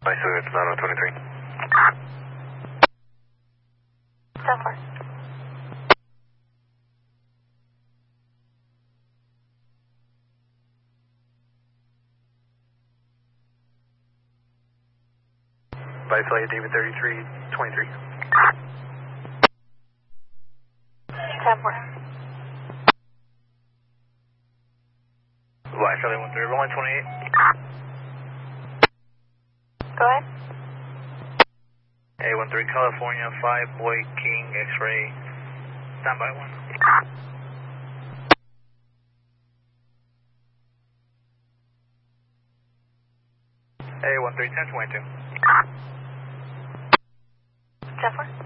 I see it's 9023. 10-4. By flight David 3323. 10-4. By Charlie 13, runway 28. Go ahead. A13 California 5 Boy King X-ray. Standby 1. A13 1022. 10-4.